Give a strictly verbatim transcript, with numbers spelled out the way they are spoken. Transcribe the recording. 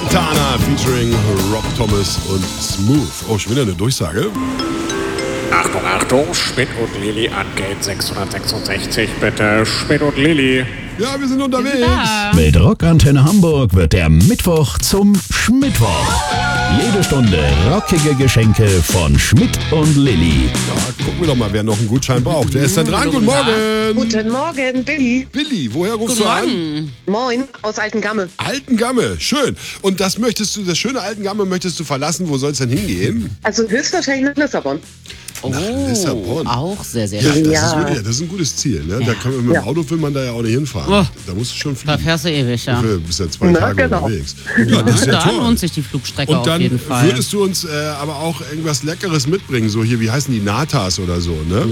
Santana featuring Rob Thomas und Smooth. Oh, schon wieder eine Durchsage. Achtung, Achtung, Schmidt und Lilly an Gate sechshundertsechsundsechzig, bitte. Schmidt und Lilly. Ja, wir sind unterwegs. Mit Rockantenne Hamburg wird der Mittwoch zum Schmidtwoch. Jede Stunde rockige Geschenke von Schmidt und Lilly. Ja, gucken wir doch mal, wer noch einen Gutschein braucht. Wer ist denn dran? Guten Morgen. Guten Morgen, Billy. Billy, woher rufst du an? Moin, aus Altengamme. Altengamme, schön. Und das möchtest du, das schöne Altengamme möchtest du verlassen. Wo soll es denn hingehen? Also höchstwahrscheinlich nach Lissabon. Oh, Nach Lissabon. Auch sehr, sehr Ja, schön. das, Ja. Ist wirklich, das ist ein gutes Ziel. Ne? Da kann man, mit dem Ja. Auto will man da ja auch nicht hinfahren. Oh. Da musst du schon Da fliegen. fährst du ewig, ja. Du bist ja zwei Na, Tage genau. unterwegs. Ja, das ist ja Da toll. lohnt sich die Flugstrecke Und auf dann jeden Fall. würdest du uns äh, aber auch irgendwas Leckeres mitbringen, so hier, wie heißen die, Natas oder so, ne?